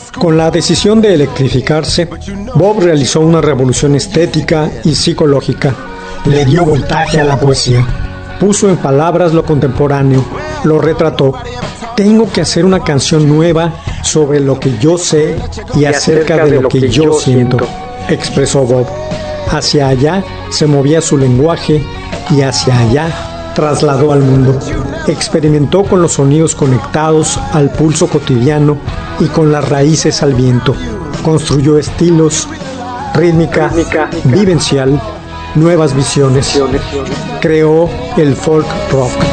Con la decisión de electrificarse, Bob realizó una revolución estética y psicológica. Le dio voltaje a la poesía. Puso en palabras lo contemporáneo, lo retrató. Tengo que hacer una canción nueva sobre lo que yo sé y acerca de lo que yo siento, expresó Bob. Hacia allá se movía su lenguaje y hacia allá trasladó al mundo. Experimentó con los sonidos conectados al pulso cotidiano y con las raíces al viento. Construyó estilos, rítmica, vivencial, nuevas visiones. Creó el folk rock.